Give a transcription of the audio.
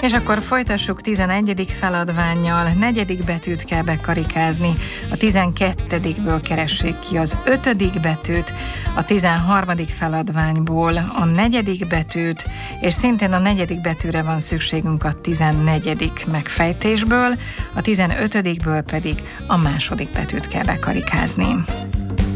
És akkor folytassuk 11. feladvánnyal. 4. betűt kell bekarikázni. A 12-ből keressék ki az 5. betűt, a 13. feladványból a 4. betűt, és szintén a 4. betűre van szükségünk a 14. megfejtésből, a 15-ből pedig a 2. betűt kell bekarikázni.